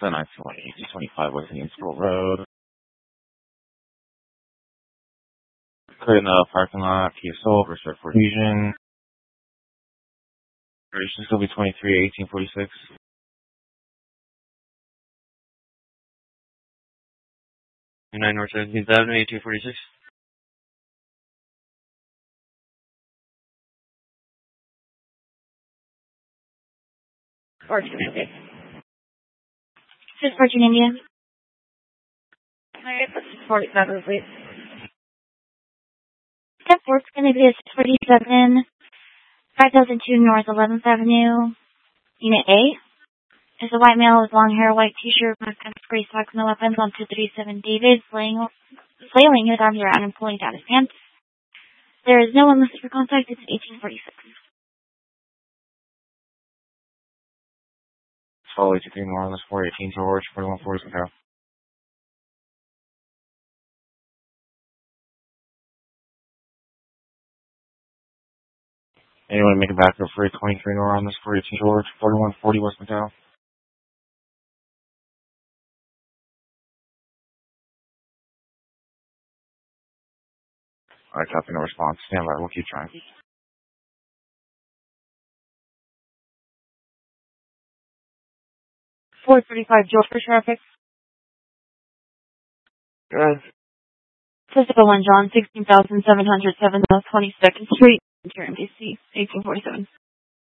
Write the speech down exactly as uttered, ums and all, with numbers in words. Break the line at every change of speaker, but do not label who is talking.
nine twenty, two twenty-five West Indian School Road. Clear in the parking lot, Kia Soul, Reserve for Fusion. Duration still be twenty-three eighteen forty-six. nine North seventeenth Avenue, eighteen forty-six.
Fortune India. This is Fortune India. Alright, let's just forty-seven, please. Step four is going to be a forty-seven, five thousand two North eleventh Avenue, Unit A. There's a white male with long hair, white t-shirt, black pants, gray socks, no weapons on two thirty-seven David, flailing, flailing his arms around and pulling down his pants. There is no one listed for contact. It's eighteen forty-six.
Follow eighty-three more on this four eighteen George, forty-one forty Macau. Anyone make it back up for twenty-three more on this four eighteen George, forty-one forty West Macau? Alright, copy, no response. Stand by, we'll keep trying.
four thirty-five George for traffic.
Good.
Physical one John, sixteen thousand seven hundred seven South twenty-second Street, Interior D C, eighteen forty-seven.